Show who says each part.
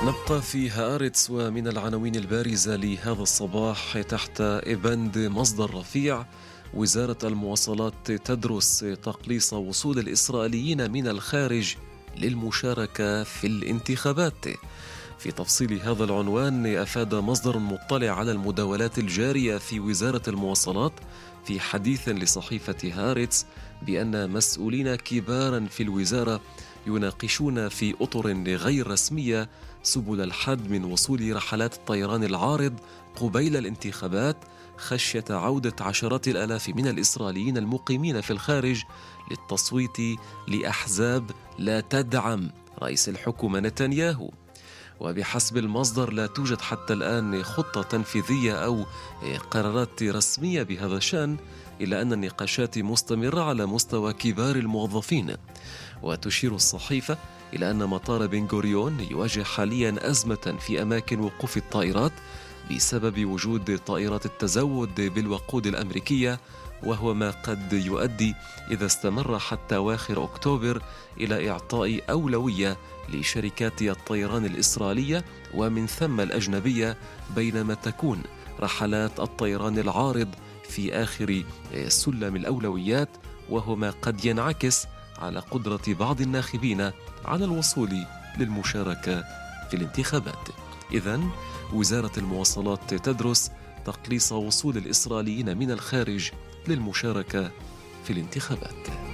Speaker 1: نبقى في هآرتس، ومن العناوين البارزة لهذا الصباح تحت بند مصدر رفيع: وزارة المواصلات تدرس تقليص وصول الإسرائيليين من الخارج للمشاركة في الانتخابات. في تفصيل هذا العنوان، أفاد مصدر مطلع على المداولات الجارية في وزارة المواصلات في حديث لصحيفة هآرتس بأن مسؤولين كبارا في الوزارة يناقشون في أطر غير رسمية سبل الحد من وصول رحلات الطيران العارض قبيل الانتخابات، خشية عودة عشرات الآلاف من الإسرائيليين المقيمين في الخارج للتصويت لأحزاب لا تدعم رئيس الحكومة نتنياهو. وبحسب المصدر لا توجد حتى الآن خطة تنفيذية أو قرارات رسمية بهذا الشأن، إلا أن النقاشات مستمرة على مستوى كبار الموظفين. وتشير الصحيفة إلى أن مطار بن غوريون يواجه حاليا أزمة في أماكن وقوف الطائرات بسبب وجود طائرات التزود بالوقود الأمريكية، وهو ما قد يؤدي إذا استمر حتى أواخر أكتوبر إلى إعطاء أولوية لشركات الطيران الإسرائيلية ومن ثم الأجنبية، بينما تكون رحلات الطيران العارض في آخر سلم الأولويات، وهو ما قد ينعكس على قدرة بعض الناخبين على الوصول للمشاركة في الانتخابات. إذن وزارة المواصلات تدرس تقليص وصول الإسرائيليين من الخارج للمشاركة في الانتخابات.